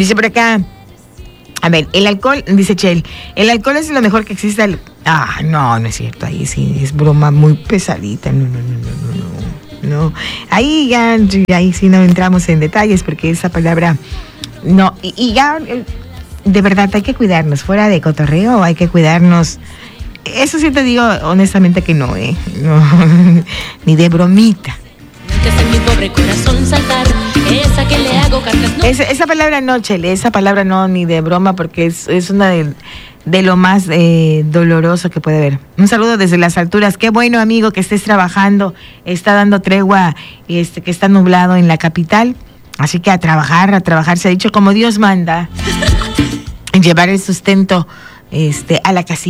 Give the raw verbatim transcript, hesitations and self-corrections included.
Dice por acá, a ver, el alcohol, dice Chel, el alcohol es lo mejor que existe. El... Ah, no, no es cierto, ahí sí es broma muy pesadita, no, no, no, no, no, no. Ahí ya, ahí sí no entramos en detalles porque esa palabra, no, y, y ya, de verdad hay que cuidarnos, fuera de cotorreo hay que cuidarnos. Eso sí te digo honestamente que no, ¿eh? No, ni de bromita. En mi pobre corazón saltar, esa que le hago cartas, no. Esa, esa palabra no, Chele, esa palabra no, ni de broma, porque es, es una de, de lo más eh, doloroso que puede haber. Un saludo desde las alturas. Qué bueno, amigo, que estés trabajando, está dando tregua, este, que está nublado en la capital. Así que a trabajar, a trabajar, se ha dicho como Dios manda, llevar el sustento este, a la casilla.